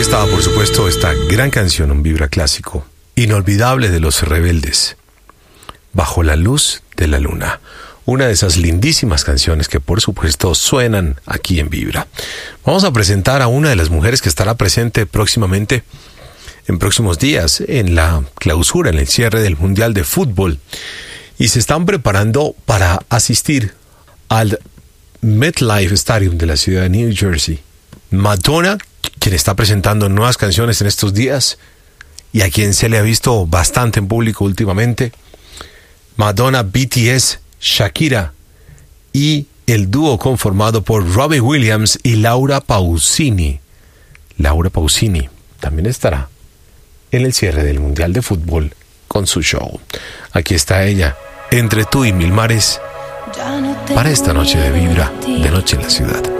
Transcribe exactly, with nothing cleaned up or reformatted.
estaba, por supuesto, esta gran canción, un vibra clásico, inolvidable de Los Rebeldes, Bajo la luz de la luna. Una de esas lindísimas canciones que, por supuesto, suenan aquí en Vibra. Vamos a presentar a una de las mujeres que estará presente próximamente, en próximos días, en la clausura, en el cierre del Mundial de Fútbol. Y se están preparando para asistir al MetLife Stadium de la ciudad de New Jersey. Madonna, quien está presentando nuevas canciones en estos días y a quien se le ha visto bastante en público últimamente. Madonna, B T S, Shakira y el dúo conformado por Robbie Williams y Laura Pausini. Laura Pausini también estará en el cierre del Mundial de Fútbol con su show. Aquí está ella, Entre tú y mil mares, para esta noche de Vibra, de Noche en la Ciudad.